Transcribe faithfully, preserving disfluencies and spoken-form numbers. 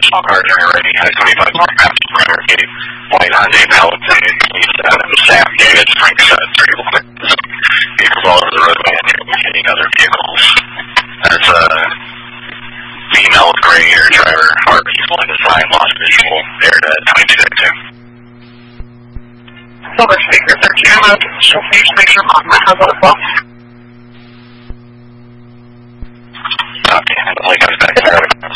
All cars are ready. I twenty-five North Maps, Primer Gate, White Hyundai Palisade, East Adam, Sam David, Frank seven three one. Vehicles all over the roadway and hitting other vehicles. That's a female with gray hair driver, R P one design, lost visual, aired at twenty-two oh two. Silver speaker, thirteen oh two, so please make sure mom has that as well. Okay, I believe I was back there.